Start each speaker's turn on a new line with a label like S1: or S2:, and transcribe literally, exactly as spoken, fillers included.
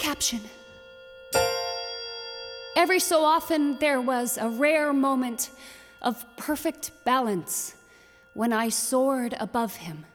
S1: Caption. Every so often there was a rare moment of perfect balance when I soared above him.